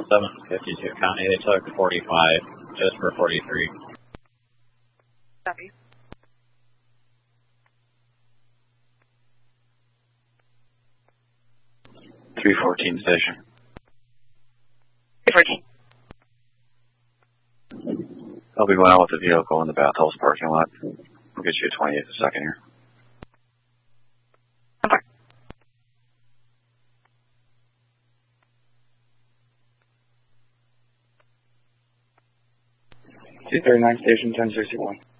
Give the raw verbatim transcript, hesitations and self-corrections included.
seven fifty-two County. They took forty-five, just for forty-three. Copy. three fourteen station. three fourteen. I'll be going out with the vehicle in the Bathhouse parking lot. We'll get you a twenty-eighth a second here. two thirty-nine station ten sixty-one.